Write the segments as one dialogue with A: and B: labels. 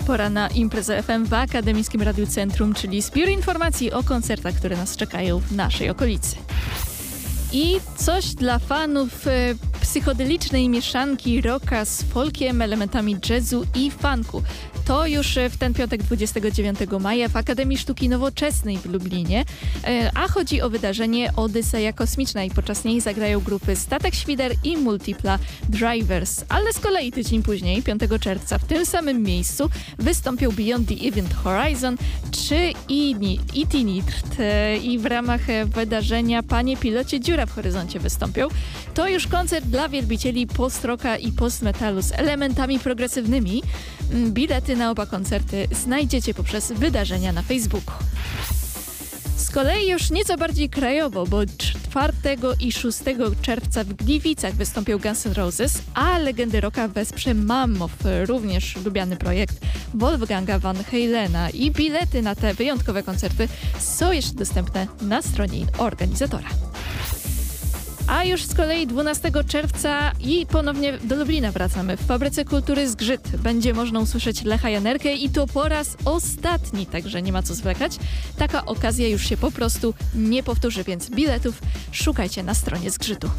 A: Pora na Imprezę FM w Akademickim Radiu Centrum, czyli zbiór informacji o koncertach, które nas czekają w naszej okolicy. I coś dla fanów psychodelicznej mieszanki rocka z folkiem, elementami jazzu i funku. To już w ten piątek 29 maja w Akademii Sztuki Nowoczesnej w Lublinie, a chodzi o wydarzenie Odyseja Kosmiczna i podczas niej zagrają grupy Statek Świder i Multipla Drivers. Ale z kolei tydzień później, 5 czerwca, w tym samym miejscu wystąpią Beyond the Event Horizon czy E.T. Nitrt i w ramach wydarzenia Panie Pilocie Dziura w Horyzoncie wystąpią. To już koncert dla wielbicieli post-rocka i post-metalu z elementami progresywnymi. Bilety na oba koncerty znajdziecie poprzez wydarzenia na Facebooku. Z kolei już nieco bardziej krajowo, bo 4 i 6 czerwca w Gliwicach wystąpią Guns N' Roses, a legendy rocka wesprze Mammoth, również lubiany projekt Wolfganga Van Halena, i bilety na te wyjątkowe koncerty są jeszcze dostępne na stronie organizatora. A już z kolei 12 czerwca i ponownie do Lublina wracamy. W Fabryce Kultury Zgrzyt będzie można usłyszeć Lecha Janerkę i to po raz ostatni, także nie ma co zwlekać. Taka okazja już się po prostu nie powtórzy, więc biletów szukajcie na stronie Zgrzytu.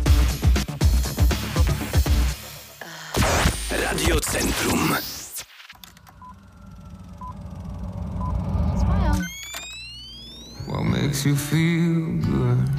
B: Radio Centrum.
C: What makes you feel good?